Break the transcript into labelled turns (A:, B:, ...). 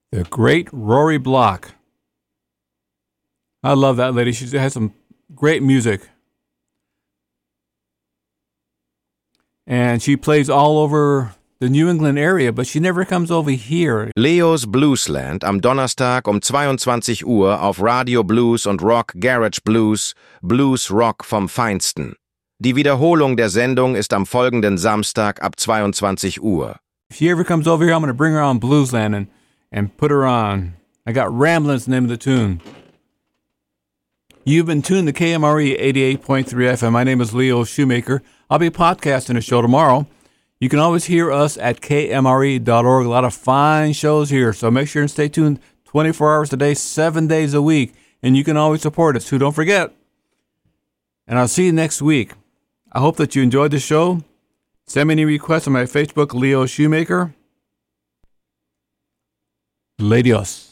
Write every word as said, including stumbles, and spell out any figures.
A: The great Rory Block. I love that lady. She has some great music. And she plays all over the New England area, but she never comes over here.
B: Leos Bluesland am Donnerstag um zweiundzwanzig Uhr auf Radio Blues und Rock Garage Blues, Blues Rock vom Feinsten. Die Wiederholung der Sendung ist am folgenden Samstag ab zweiundzwanzig Uhr.
A: If she ever comes over here, I'm going to bring her on Bluesland and, and put her on. I got Ramblin's the name of the tune. You've been tuned to K M R E eighty-eight point three F M. My name is Leo Shoemaker. I'll be podcasting a show tomorrow. You can always hear us at K M R E dot org. A lot of fine shows here, so make sure and stay tuned twenty-four hours a day, seven days a week. And you can always support us, too. Don't forget. And I'll see you next week. I hope that you enjoyed the show. Send me any requests on my Facebook, Leo Shoemaker. Ladios.